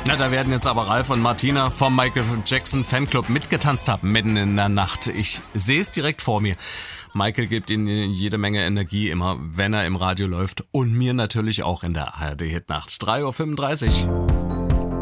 Na, da werden jetzt aber Ralf und Martina vom Michael Jackson Fanclub mitgetanzt haben, mitten in der Nacht. Ich sehe es direkt vor mir. Michael gibt ihnen jede Menge Energie immer, wenn er im Radio läuft. Und mir natürlich auch in der ARD Hitnacht. 3:35 Uhr.